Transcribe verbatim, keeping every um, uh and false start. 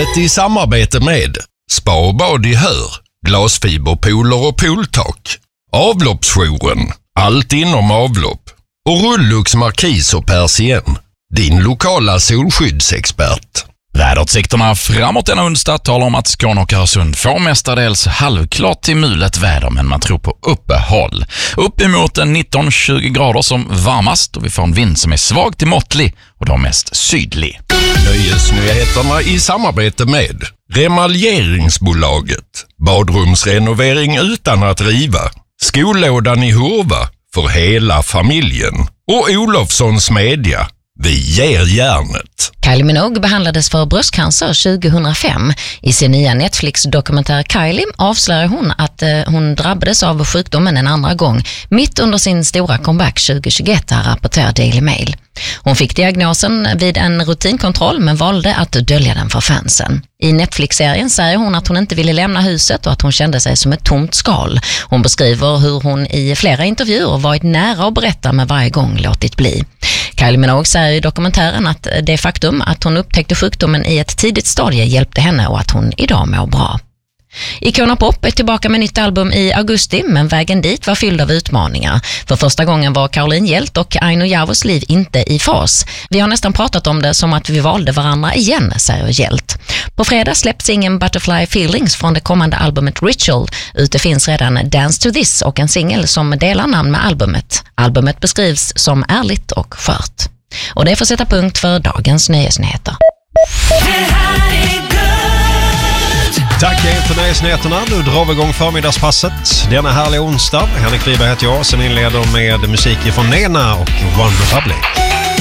Programmet i samarbete med Spa och bad i Hör, glasfiberpooler och pooltak, Avloppsjouren, allt inom avlopp och Rullux Markis och Persien, din lokala solskyddsexpert. Väderutsikterna framåt denna onsdag talar om att Skåne och Öresund får mestadels halvklart till mulet väder, men man tror på uppehåll. Uppemot nitton till tjugo grader som varmast och vi får en vind som är svag till måttlig och då mest sydlig. Nöjesnyheterna i samarbete med Remaljeringsbolaget, badrumsrenovering utan att riva, Skolådan i Hurva för hela familjen och Olofssons Media. Vi ger järnet. Kylie Minogue behandlades för bröstcancer tjugohundrafem. I sin nya Netflix-dokumentär Kylie avslöjar hon att eh, hon drabbades av sjukdomen en andra gång mitt under sin stora comeback tjugohundratjugoett, här rapporterar Daily Mail. Hon fick diagnosen vid en rutinkontroll men valde att dölja den för fansen. I Netflix-serien säger hon att hon inte ville lämna huset och att hon kände sig som ett tomt skal. Hon beskriver hur hon i flera intervjuer varit nära att berätta men varje gång låtit bli. Kylie Minogue säger i dokumentären att det faktum att hon upptäckte sjukdomen i ett tidigt stadie hjälpte henne och att hon idag mår bra. Icona Pop är tillbaka med nytt album i augusti, men vägen dit var fylld av utmaningar. För första gången var Caroline Hjelt och Aino Javos liv inte i fas. Vi har nästan pratat om det som att vi valde varandra igen, säger Hjelt. På fredag släpps singeln Butterfly Feelings från det kommande albumet Ritual. Ute finns redan Dance to This och en singel som delar namn med albumet. Albumet beskrivs som ärligt och skört. Och det får sätta punkt för dagens nyhetsnyheter. Tack för nöjesnyheterna. Nu drar vi igång förmiddagspasset. Denna härliga onsdag. Henrik Wiberg heter jag, som inleder med musik från Nena och One Republic.